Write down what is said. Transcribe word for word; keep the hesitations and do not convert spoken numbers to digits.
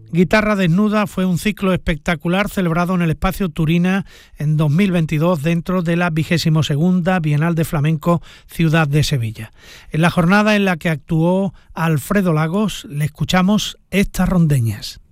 Guitarra Desnuda fue un ciclo espectacular celebrado en el Espacio Turina en dos mil veintidós dentro de la vigésimo segunda Bienal de Flamenco Ciudad de Sevilla. En la jornada en la que actuó Alfredo Lagos le escuchamos estas rondeñas.